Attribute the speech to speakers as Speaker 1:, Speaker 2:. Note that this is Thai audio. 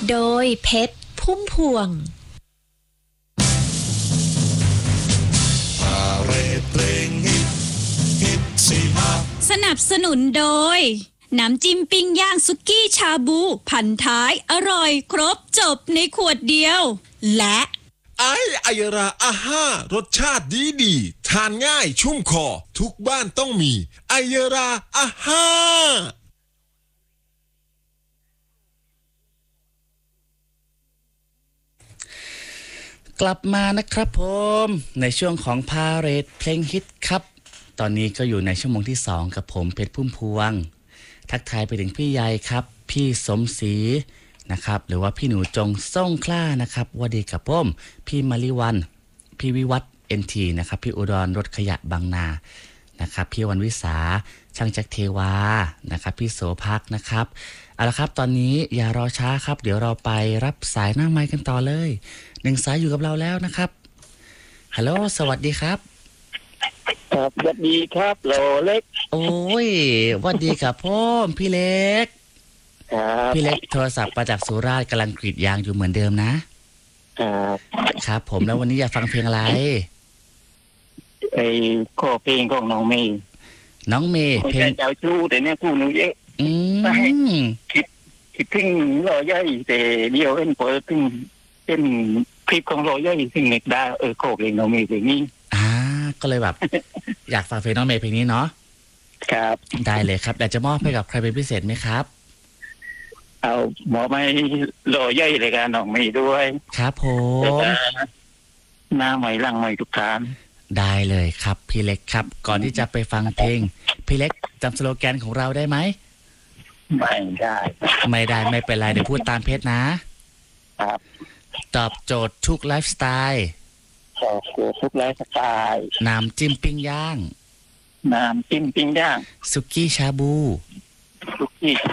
Speaker 1: โดยเพชรพุ่มพวง
Speaker 2: สนับสนุนโดยน้ำจิ้มปิ้งย่างสุกี้ชาบูพันท้ายอร่อยครบจบในขวดเดียวและ
Speaker 3: ไอยราอาห้ารสชาติดีทานง่ายชุ่มคอทุกบ้านต้องมีไอยราอาห้าก
Speaker 4: ลับมานะครับผมในช่วงของพาเรดเพลงฮิตครับตอนนี้ก็อยู่ในชั่วโมงที่2กับผมเพชรพุ่มพวงทักทายไปถึงพี่ใหญ่ครับพี่สมศรีนะครับหรือว่าพี่หนูจงส่งคล้านะครับว่าดีกับผมพี่มาริวันพี่วิวัฒน์NTนะครับพี่อุดรรถขยะบางนานะครับพี่วันวิสาช่างจักรเทวานะครับพี่โสภักนะครับเอาละครับตอนนี้อย่ารอช้าครับเดี๋ยวเราไปรับสายหน้าไมค์กันต่อเลย1สายอยู่กับเราแล้วนะครับฮัลโหลสวัสดีครับ
Speaker 5: ครับสวัสดีครับโลเล็ก
Speaker 4: โอ้ยสวัสดีครับพ่อพี่เล็ก
Speaker 5: ครับ
Speaker 4: พี่เล็กโทรศัพท์มาจากสุราษฎร์กำลังกรีดยางอยู่เหมือนเดิมนะครับครับผมแล้ววันนี้อยากฟังเพลงอะไร
Speaker 5: ไอ้ข้อเพลงของน้องเมย์เพลงเจ้าชู้แต่เนี่ยผู้หนูเยอะคิดถึงรอใหญ่แต่เดียวเอ็นเปิดถึงเป็นคลิปของรอใหญ่ซึ่งเน็กได้ข้อเพลงน้องเมย์เพลงนี้
Speaker 4: ก็เลยแบบ อยากฟังเพลงน้องเมย์เพลงนี้เนาะ
Speaker 5: ครับ
Speaker 4: ได้เลยครับอยากจะมอบให้กับใครเป็นพิเศษไหมครับ
Speaker 5: เอาหมอไม่รอใหญ่เลยกันน้องเมย์ด้วย
Speaker 4: ครับผม
Speaker 5: หน้าใหม่ร่างใหม่ทุกครั้ง
Speaker 4: ได้เลยครับพี่เล็กครับก่อนที่จะไปฟังเพลงพี่เล็กจำสโลแกนของเราได้ไหม
Speaker 5: ไม่ได้
Speaker 4: ไม่เป็นไรเดี๋ยวพูดตามเพชรนะครับตอบโจทย์ทุกไลฟ์สไตล์
Speaker 5: ทุกไลฟ์สไตล์
Speaker 4: น้ำจิ้มปิ้งย่าง
Speaker 5: สุกี้
Speaker 4: ชาบู
Speaker 5: สุกี้